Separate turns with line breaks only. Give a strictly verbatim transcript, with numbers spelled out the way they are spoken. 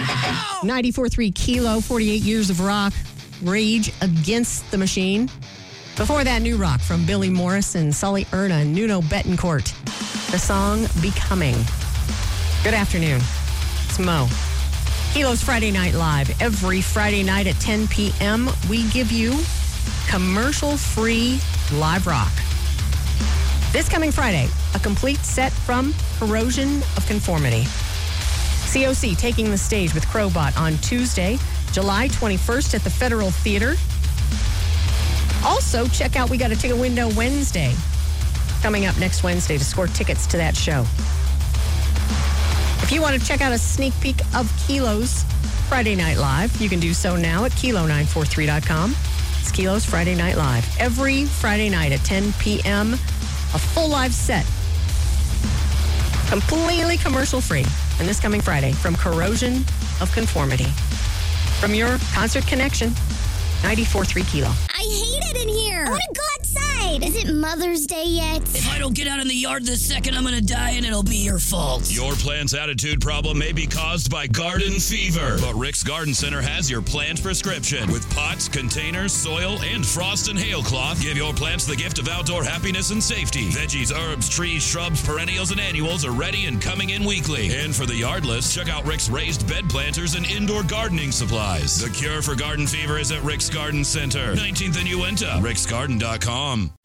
ninety-four point three Kilo, forty-eight years of rock. Rage Against the Machine. Before that, new rock from Billy Morrison, Sully Erna, and Nuno Betancourt. The song Becoming. Good afternoon. It's Mo. Kilo's Friday Night Live. Every Friday night at ten p.m., we give you commercial-free live rock. This coming Friday, a complete set from Corrosion of Conformity. C O C taking the stage with Crowbot on Tuesday, July twenty-first at the Federal Theater. Also, check out We Got a Ticket Window Wednesday. Coming up next Wednesday to score tickets to that show. If you want to check out a sneak peek of Kilo's Friday Night Live, you can do so now at kilo nine four three dot com. It's Kilo's Friday Night Live. Every Friday night at ten p.m., a full live set. Completely commercial free. And this coming Friday from Corrosion of Conformity. From your Concert Connection, ninety-four point three Kilo.
I hate it in here. I want to go outside. Is it Mother's Day yet?
If I don't get out in the yard this second, I'm going to die and it'll be your fault.
Your plant's attitude problem may be caused by garden fever. But Rick's Garden Center has your plant prescription. With pots, containers, soil, and frost and hail cloth, give your plants the gift of outdoor happiness and safety. Veggies, herbs, trees, shrubs, perennials, and annuals are ready and coming in weekly. And for the yardless, check out Rick's raised bed planters and indoor gardening supplies. The cure for garden fever is at Rick's Garden Center, nineteenth and Uinta. ricksgarden dot com.